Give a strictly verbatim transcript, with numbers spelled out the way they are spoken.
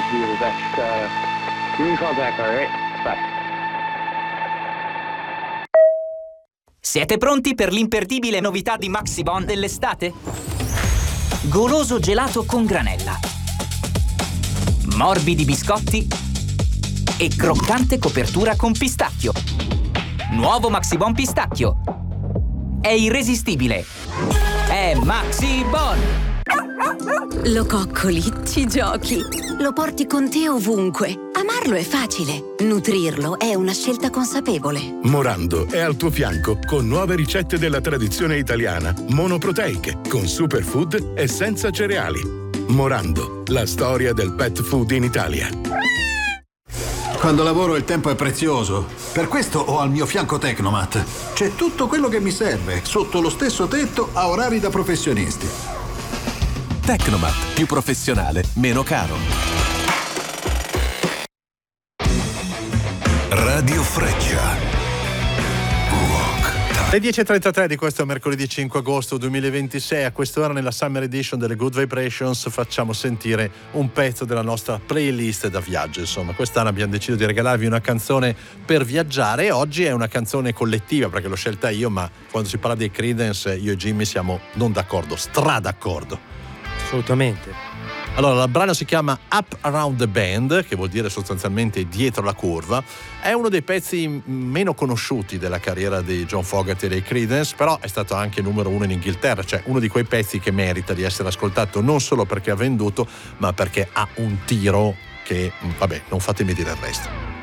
be the best. Uh, you can contact, all right? Bye. Siete pronti per l'imperdibile novità di Maxibon dell'estate? Goloso gelato con granella, morbidi biscotti e croccante copertura con pistacchio. Nuovo Maxibon pistacchio. È irresistibile. È Maxibon! Lo coccoli, ci giochi, lo porti con te ovunque. Amarlo è facile, nutrirlo è una scelta consapevole. Morando è al tuo fianco con nuove ricette della tradizione italiana, monoproteiche, con superfood e senza cereali. Morando, la storia del pet food in Italia. Quando lavoro il tempo è prezioso. Per questo ho al mio fianco Tecnomat. C'è tutto quello che mi serve, sotto lo stesso tetto, a orari da professionisti. Tecnomat, più professionale, meno caro. Radio Freccia. Le dieci e trentatré di questo mercoledì cinque agosto duemilaventisei, a quest'ora nella Summer Edition delle Good Vibrations facciamo sentire un pezzo della nostra playlist da viaggio. Insomma, quest'anno abbiamo deciso di regalarvi una canzone per viaggiare e oggi è una canzone collettiva perché l'ho scelta io, ma quando si parla dei Creedence io e Jimmy siamo non d'accordo, stra d'accordo. Assolutamente. Allora, il brano si chiama Up Around the Bend, che vuol dire sostanzialmente dietro la curva. È uno dei pezzi meno conosciuti della carriera di John Fogerty e dei Creedence, però è stato anche numero uno in Inghilterra, cioè uno di quei pezzi che merita di essere ascoltato non solo perché ha venduto, ma perché ha un tiro che, vabbè, non fatemi dire il resto.